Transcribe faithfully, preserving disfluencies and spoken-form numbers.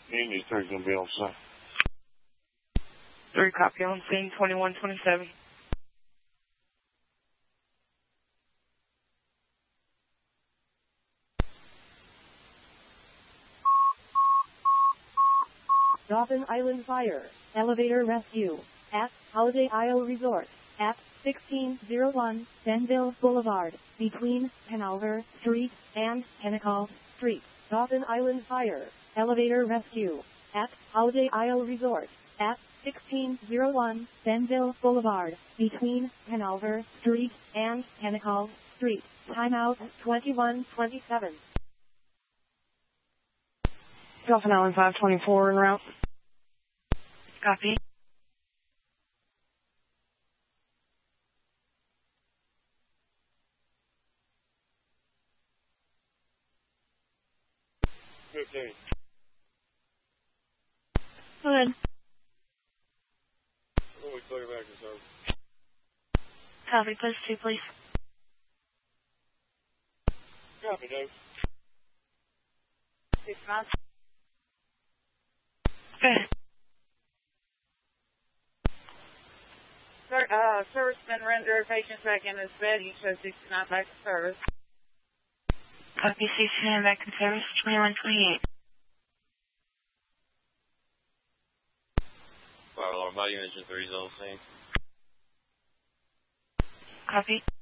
Indy three's going to be on site. three, copy on scene, twenty-one twenty-seven. Dauphin Island Fire, elevator rescue, at Holiday Isle Resort, at sixteen oh one Benville Boulevard, between Hanover Street and Hennicoll Street. Dauphin Island Fire, elevator rescue, at Holiday Isle Resort, at sixteen oh one Benville Boulevard, between Hanover Street and Hennicoll Street. Timeout twenty-one twenty-seven. Dauphin Island five twenty-four en route. Copy. fifteen. Go ahead. When we clear back to service. Copy, post two, please. Copy, Dave. Six months. Go ahead. Sir, uh, service been rendered. Patient's back in his bed. He shows sixty-nine back to service. Copy, sixty-nine back in service, twenty-one twenty-eight. Fire alarm, body engine three's on scene. Copy.